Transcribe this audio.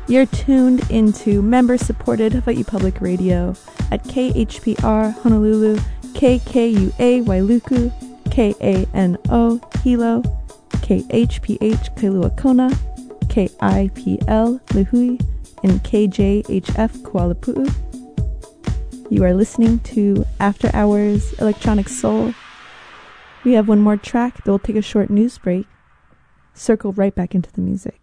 You're tuned into member-supported Hawaii Public Radio at KHPR Honolulu, KKUA Wailuku, KANO Hilo, KHPH Kailua Kona, KIPL Lihue, and KJHF Kuala Pu'u. You are listening to After Hours Electronic Soul. We have one more track, then we'll take a short news break. Circle right back into the music.